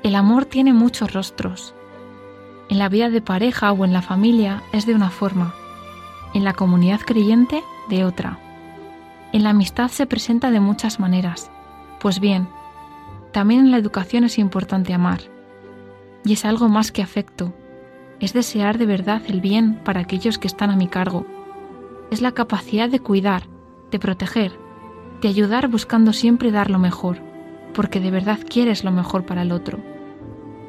El amor tiene muchos rostros. En la vida de pareja o en la familia es de una forma, en la comunidad creyente de otra. En la amistad se presenta de muchas maneras. Pues bien, también en la educación es importante amar. Y es algo más que afecto. Es desear de verdad el bien para aquellos que están a mi cargo. Es la capacidad de cuidar, de proteger, de ayudar buscando siempre dar lo mejor, porque de verdad quieres lo mejor para el otro.